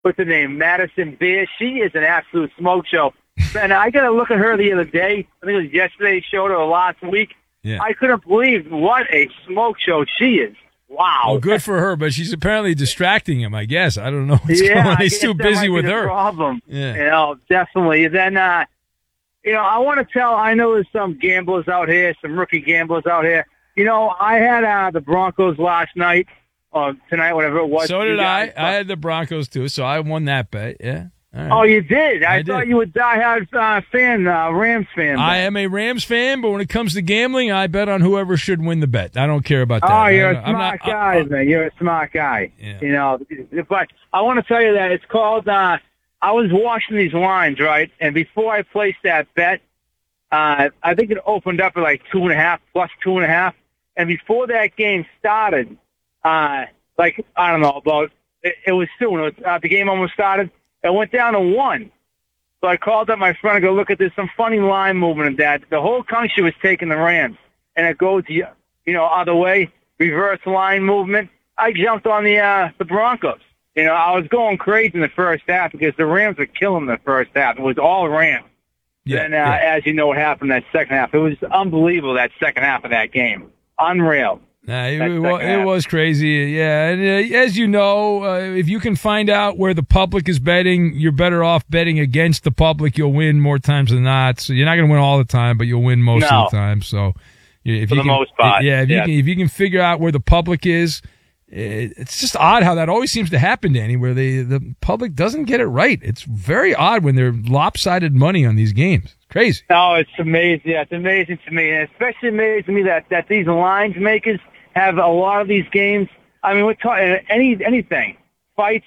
what's her name, Madison Beer. She is an absolute smoke show. And I got to look at her the other day. I think it was yesterday's show or last week. Yeah. I couldn't believe what a smoke show she is. Wow. Well, good for her, but she's apparently distracting him, I guess. I don't know what's going on. He's too busy with her. Problem. Yeah. Definitely. Then, I want to I know there's some gamblers out here, some rookie gamblers out here. I had the Broncos last night, or tonight, whatever it was. So did I. I had the Broncos, too, so I won that bet, yeah. Right. Oh, you did? I did. thought you were a diehard fan, Rams fan. I am a Rams fan, but when it comes to gambling, I bet on whoever should win the bet. I don't care about that. Oh, you're a smart guy, man. You're a smart guy. Yeah. But I want to tell you that it's called, I was watching these lines, right? And before I placed that bet, I think it opened up at like 2.5, plus 2.5. And before that game started, I don't know, it was soon. The game almost started. It went down to 1. So I called up my friend and go, look at this, some funny line movement of that. The whole country was taking the Rams. And it goes, other way, reverse line movement. I jumped on the Broncos. I was going crazy in the first half because the Rams were killing the first half. It was all Rams. Yeah, then, as you know what happened in that second half, it was unbelievable, that second half of that game. Unreal. It was crazy, yeah. And as you know, if you can find out where the public is betting, you're better off betting against the public. You'll win more times than not. So you're not going to win all the time, but you'll win most of the time. So, if for the most part, if you can figure out where the public is, it's just odd how that always seems to happen, Danny, where the public doesn't get it right. It's very odd when they're lopsided money on these games. It's crazy. Oh, it's amazing. Yeah, it's amazing to me, and especially amazing to me that these lines makers have a lot of these games. I mean, we're talking anything, fights,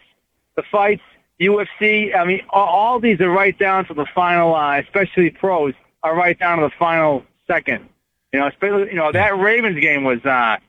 UFC. I mean, all these are right down to the final. Especially pros are right down to the final second. Especially that Ravens game was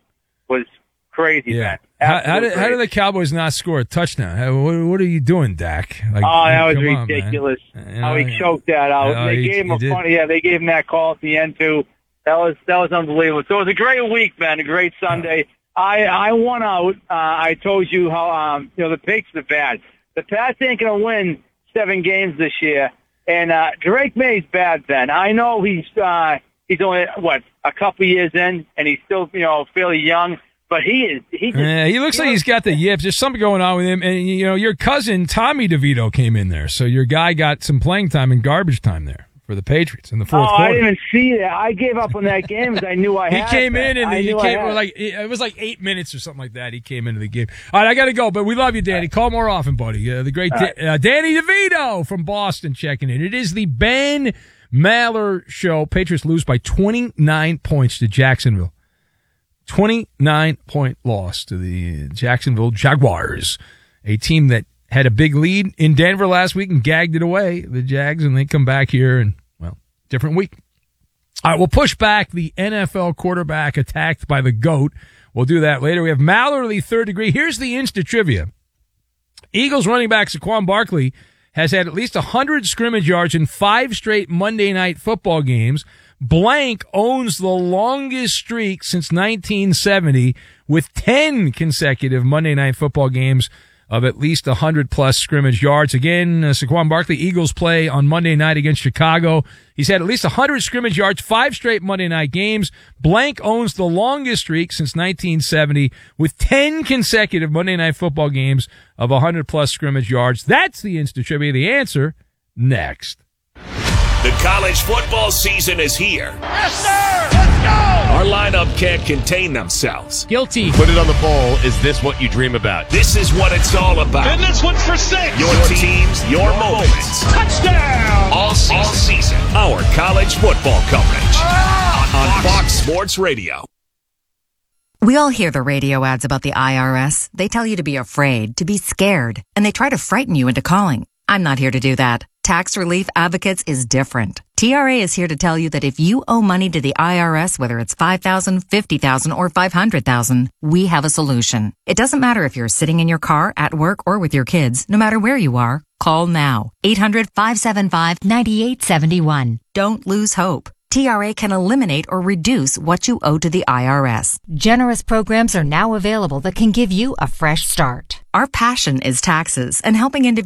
crazy. Yeah. How did the Cowboys not score a touchdown? What are you doing, Dak? That was ridiculous. How he choked that out. They gave him they gave him that call at the end too. That was unbelievable. So it was a great week, man. A great Sunday. I won out. I told you how the Patriots are bad. The Pats ain't gonna win 7 games this year. And Drake May's bad, Ben. I know he's only a couple years in, and he's still fairly young. But he looks like he's got the yips. There's something going on with him. And, your cousin, Tommy DeVito, came in there. So your guy got some playing time and garbage time there for the Patriots in the fourth quarter. I didn't even see that. I gave up on that game because I knew I had He came in, and it was like 8 minutes or something like that. He came into the game. All right, I got to go, but we love you, Danny. Call more often, buddy. The great Danny DeVito from Boston checking in. It is the Ben Maller Show. Patriots lose by 29 points to Jacksonville. 29-point loss to the Jacksonville Jaguars, a team that had a big lead in Denver last week and gagged it away, the Jags, and they come back here and, different week. All right, we'll push back the NFL quarterback attacked by the GOAT. We'll do that later. We have Mallory, third degree. Here's the Insta trivia. Eagles running back Saquon Barkley has had at least 100 scrimmage yards in 5 straight Monday Night Football games. Blank owns the longest streak since 1970 with 10 consecutive Monday Night Football games of at least 100-plus scrimmage yards. Again, Saquon Barkley, Eagles play on Monday night against Chicago. He's had at least 100 scrimmage yards, 5 straight Monday night games. Blank owns the longest streak since 1970 with 10 consecutive Monday Night Football games of 100-plus scrimmage yards. That's the Insta Trivia. The answer, next. The college football season is here. Yes, sir! Let's go! Our lineup can't contain themselves. Guilty. Put it on the poll. Is this what you dream about? This is what it's all about. And this one's for 6. Your teams, your moments. Touchdown! All season. Our college football coverage. On Fox Sports Radio. We all hear the radio ads about the IRS. They tell you to be afraid, to be scared, and they try to frighten you into calling. I'm not here to do that. Tax Relief Advocates is different. TRA is here to tell you that if you owe money to the IRS, whether it's $5,000, $50,000, or $500,000, we have a solution. It doesn't matter if you're sitting in your car, at work, or with your kids. No matter where you are, call now. 800-575-9871. Don't lose hope. TRA can eliminate or reduce what you owe to the IRS. Generous programs are now available that can give you a fresh start. Our passion is taxes and helping individuals